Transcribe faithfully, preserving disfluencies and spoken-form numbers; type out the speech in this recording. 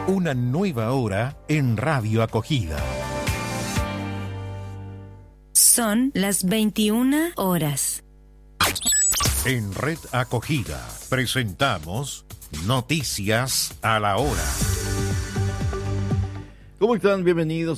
Una nueva hora en Radio Acogida. Son las veintiuna horas. En Red Acogida presentamos Noticias a la Hora. ¿Cómo están? Bienvenidos